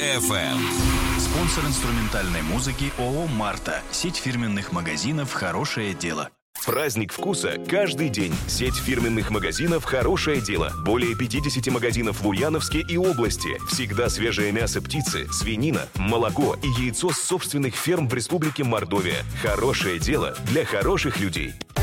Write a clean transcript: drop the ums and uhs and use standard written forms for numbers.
FM. Спонсор инструментальной музыки ООО «Марта». Сеть фирменных магазинов «Хорошее дело». Праздник вкуса каждый день. Сеть фирменных магазинов «Хорошее дело». Более 50 магазинов в Ульяновске и области. Всегда свежее мясо птицы, свинина, молоко и яйцо с собственных ферм в Республике Мордовия. Хорошее дело для хороших людей.